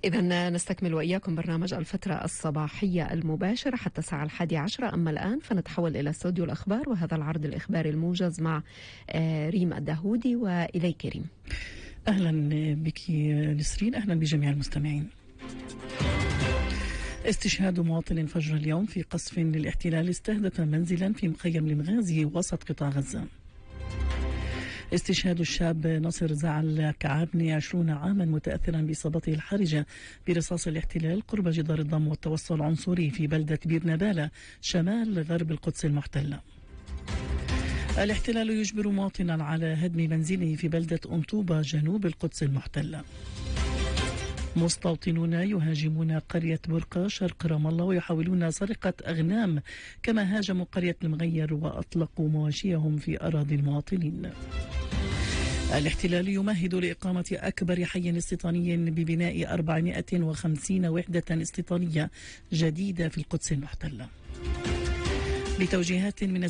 إذا نستكمل وإياكم برنامج الفترة الصباحية المباشرة حتى الساعة 11. أما الآن فنتحول إلى استوديو الأخبار، وهذا العرض الإخباري الموجز مع ريم الدهودي. وإليك ريم. أهلا بك نسرين، أهلا بجميع المستمعين. استشهاد مواطن فجر اليوم في قصف للاحتلال استهدف منزلا في مخيم المغازي وسط قطاع غزة. استشهاد الشاب ناصر زعل كعابني 20 عاما متأثرا بإصابته الحرجة برصاص الاحتلال قرب جدار الضم والتوصل العنصري في بلدة بير نبالة شمال غرب القدس المحتلة. الاحتلال يجبر مواطنا على هدم منزله في بلدة أنطوبة جنوب القدس المحتلة. مستوطنون يهاجمون قرية برقة شرق رام الله ويحاولون سرقة أغنام، كما هاجموا قرية المغير وأطلقوا مواشيهم في أراضي المواطنين. الاحتلال يمهد لإقامة أكبر حي استيطاني ببناء 450 وحدة استيطانية جديدة في القدس المحتلة. بتوجيهات من